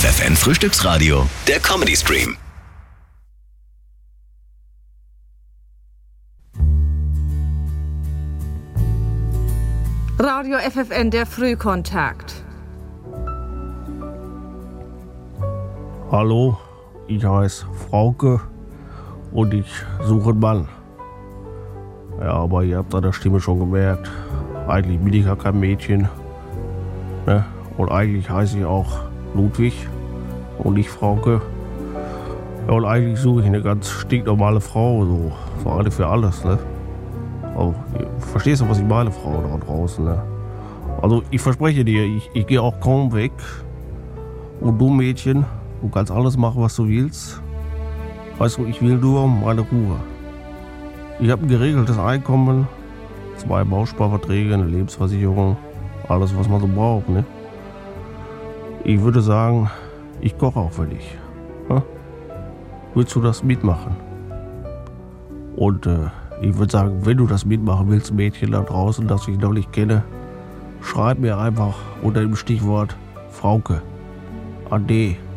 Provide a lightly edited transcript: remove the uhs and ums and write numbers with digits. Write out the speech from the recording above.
FFN Frühstücksradio, der Comedy Stream. Radio FFN, der Frühkontakt. Hallo, ich heiße Frauke und ich suche einen Mann. Ja, aber ihr habt an der Stimme schon gemerkt, eigentlich bin ich ja kein Mädchen. Ne? Und eigentlich heiße ich auch Ludwig und nicht Frauke. Ja, und eigentlich suche ich eine ganz stinknormale Frau, so eine für alles. Ne? Also, verstehst du, was ich meine, Frau da draußen? Ne? Also ich verspreche dir, ich gehe auch kaum weg. Und du Mädchen, du kannst alles machen, was du willst. Weißt du, ich will nur meine Ruhe. Ich habe ein geregeltes Einkommen, 2 Bausparverträge, eine Lebensversicherung, alles, was man so braucht. Ne? Ich würde sagen, ich koche auch für dich. Ja? Willst du das mitmachen? Und ich würde sagen, wenn du das mitmachen willst, Mädchen da draußen, das ich noch nicht kenne, schreib mir einfach unter dem Stichwort Frauke. Ade.